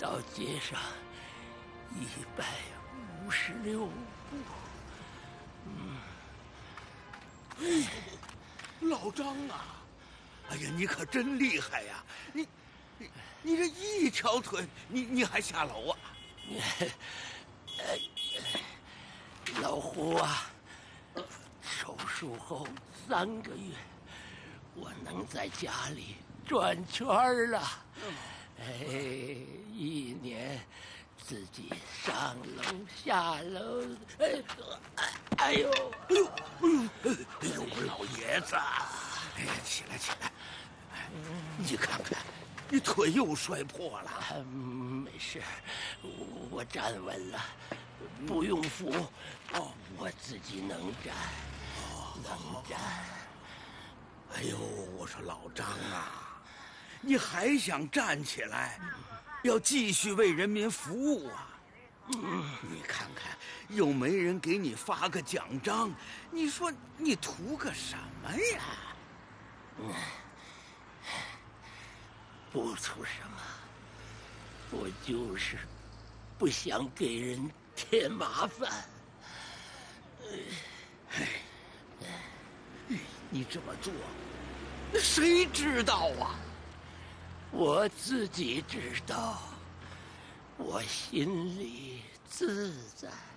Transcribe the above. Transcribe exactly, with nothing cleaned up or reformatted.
到街上一百五十六步。嗯， 哎呦，老张啊！哎呀，你可真厉害呀！你，你，你这一条腿，你你还下楼啊？ 老胡啊，手术后三个月，我能在家里转圈了。哎，一年自己上楼下楼，哎，哎呦， 哎呦，哎呦，哎呦，我老爷子！哎呀，起来起来！哎，你看看，你腿又摔破了。 啊，没事，我站稳了，不用扶。哦，我自己能站，能站。 哎呦，我说老张啊，你还想站起来，要继续为人民服务啊？嗯，你看看，又没人给你发个奖章，你说你图个什么呀？ 嗯，不图什么，我就是不想给人添麻烦。 哎，你这么做，谁知道啊？ 我自己知道，我心里自在。